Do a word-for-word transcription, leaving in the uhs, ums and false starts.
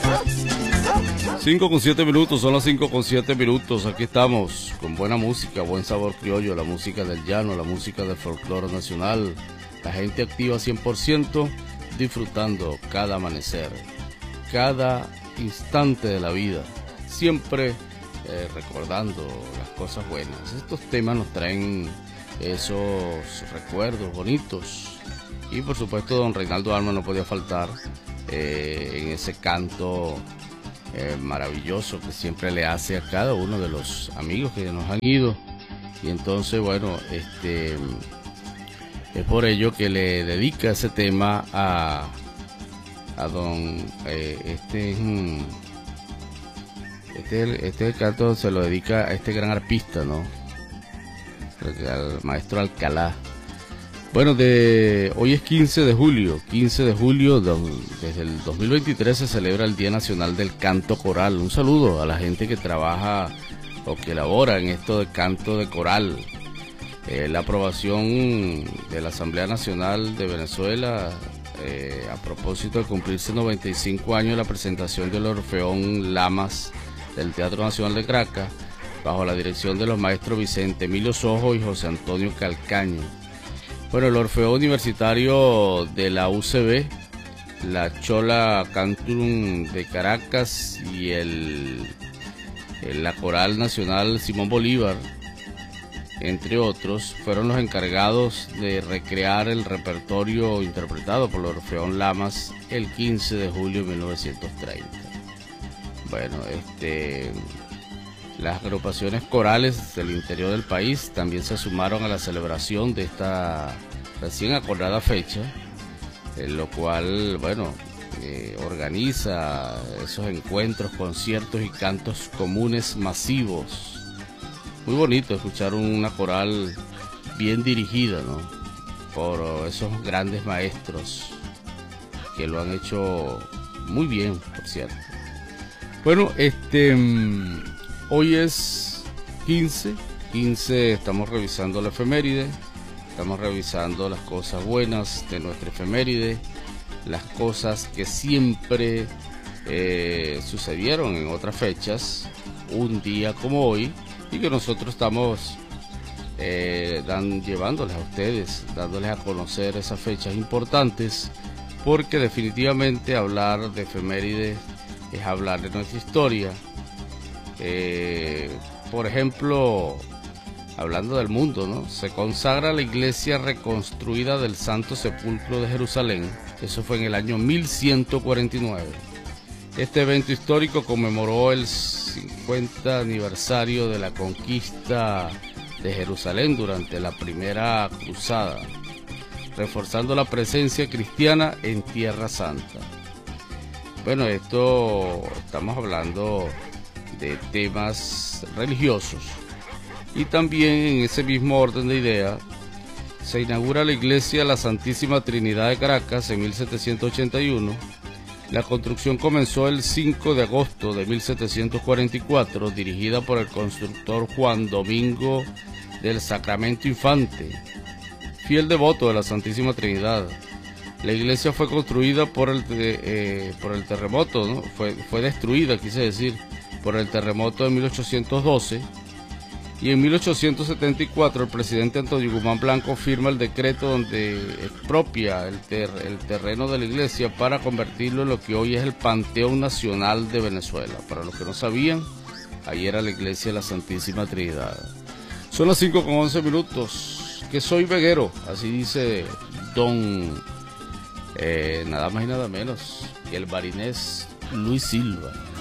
cinco con siete minutos, son las cinco con siete minutos. Aquí estamos con buena música, buen sabor criollo, la música del llano, la música del folclore nacional. La gente activa cien por ciento, disfrutando cada amanecer, cada instante de la vida, siempre eh, recordando las cosas buenas. Estos temas nos traen esos recuerdos bonitos. Y por supuesto don Reinaldo Armas no podía faltar eh, en ese canto eh, maravilloso que siempre le hace a cada uno de los amigos que nos han ido. Y entonces bueno, este es por ello que le dedica ese tema a, a don eh, este, este este canto se lo dedica a este gran arpista, ¿no? Al maestro Alcalá. Bueno, de hoy es quince de julio, quince de julio, de, desde el dos mil veintitrés se celebra el Día Nacional del Canto Coral. Un saludo a la gente que trabaja o que elabora en esto de canto de coral. Eh, la aprobación de la Asamblea Nacional de Venezuela, eh, a propósito de cumplirse noventa y cinco años de la presentación del Orfeón Lamas del Teatro Nacional de Caracas, bajo la dirección de los maestros Vicente Emilio Sojo y José Antonio Calcaño. Bueno, el Orfeo Universitario de la U C B, la Chola Cantum de Caracas y el, el, la Coral Nacional Simón Bolívar, entre otros, fueron los encargados de recrear el repertorio interpretado por el Orfeón Lamas el quince de julio de mil novecientos treinta. Bueno, este... las agrupaciones corales del interior del país también se sumaron a la celebración de esta recién acordada fecha, en lo cual, bueno, eh, organiza esos encuentros, conciertos y cantos comunes masivos. Muy bonito escuchar una coral bien dirigida, ¿no? Por esos grandes maestros que lo han hecho muy bien, por cierto. Bueno, este... hoy es quince, quince, estamos revisando la efeméride, estamos revisando las cosas buenas de nuestra efeméride, las cosas que siempre eh, sucedieron en otras fechas, un día como hoy, y que nosotros estamos eh, dan, llevándoles a ustedes, dándoles a conocer esas fechas importantes, porque definitivamente hablar de efeméride es hablar de nuestra historia. Eh, por ejemplo, hablando del mundo, ¿no? Se consagra la iglesia reconstruida del Santo Sepulcro de Jerusalén. Eso fue en el año mil ciento cuarenta y nueve. Este evento histórico conmemoró el cincuenta aniversario de la conquista de Jerusalén durante la Primera Cruzada, reforzando la presencia cristiana en Tierra Santa. Bueno, esto estamos hablando de temas religiosos, y también en ese mismo orden de idea se inaugura la iglesia La Santísima Trinidad de Caracas en mil setecientos ochenta y uno. La construcción comenzó el cinco de agosto de mil setecientos cuarenta y cuatro, dirigida por el constructor Juan Domingo del Sacramento Infante, fiel devoto de la Santísima Trinidad. La iglesia fue construida por el, eh, por el terremoto, ¿no? Fue, fue destruida, quise decir, por el terremoto de mil ochocientos doce, y en mil ochocientos setenta y cuatro el presidente Antonio Guzmán Blanco firma el decreto donde expropia el, ter el terreno de la iglesia para convertirlo en lo que hoy es el Panteón Nacional de Venezuela. Para los que no sabían, ahí era la iglesia de la Santísima Trinidad. Son las cinco con once minutos, que soy veguero, así dice don, eh, nada más y nada menos, que el barinés Luis Silva.